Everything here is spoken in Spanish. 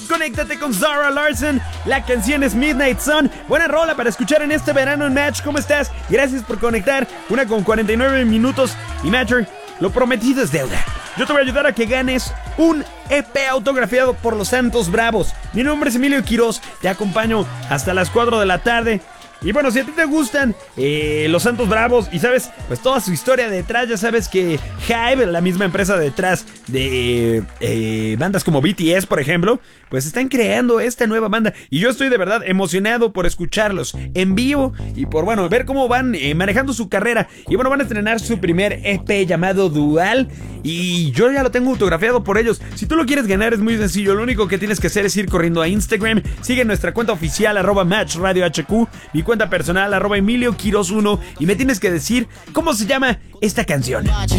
Conéctate con Zara Larsson. La canción es Midnight Sun. Buena rola para escuchar en este verano en Match. ¿Cómo estás? Gracias por conectar. 1:49 minutos. Y Matcher, lo prometido es deuda. Yo te voy a ayudar a que ganes un EP autografiado por los Santos Bravos. Mi nombre es Emilio Quiroz. Te acompaño hasta las 4 de la tarde. Y bueno, si a ti te gustan los Santos Bravos y sabes pues toda su historia detrás, ya sabes que Hive, la misma empresa detrás de bandas como BTS, por ejemplo, pues están creando esta nueva banda. Y yo estoy de verdad emocionado por escucharlos en vivo y por, bueno, ver cómo van manejando su carrera. Y bueno, van a estrenar su primer EP llamado Dual y yo ya lo tengo autografiado por ellos. Si tú lo quieres ganar es muy sencillo, lo único que tienes que hacer es ir corriendo a Instagram. Sigue nuestra cuenta oficial @MatchRadioHQ, mi cuenta personal @EmilioQuiroz1 y me tienes que decir cómo se llama esta canción.